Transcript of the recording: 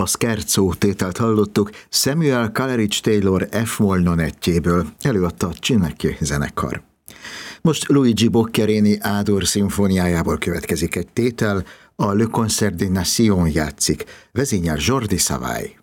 A Scherzo tételt hallottuk Samuel Coleridge Taylor F-moll nonettjéből, előadta a Csinekje zenekar. Most Luigi Boccherini Ádor szimfóniájából következik egy tétel, a Le Concert des Nations játszik, vezényel Jordi Savall.